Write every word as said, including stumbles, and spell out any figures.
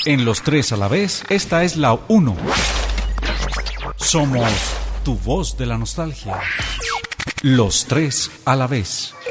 En Los Tres a la Vez, esta es la uno. Somos tu voz de la nostalgia. Los Tres a la Vez.